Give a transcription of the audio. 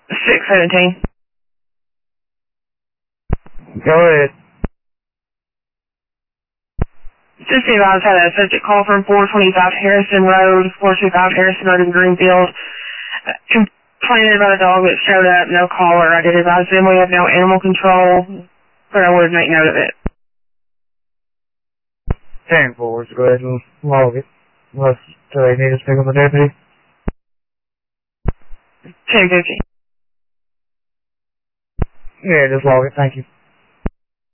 617. Go ahead. Just the advised had a subject call from 425 Harrison Road, 425 Harrison Road in Greenfield, complaining about a dog that showed up, no collar. I did advise them we have no animal control, but I would make note of it. 10-4, so go ahead and log it. Unless they need to speak with the deputy. 1050. Yeah, just log it, thank you.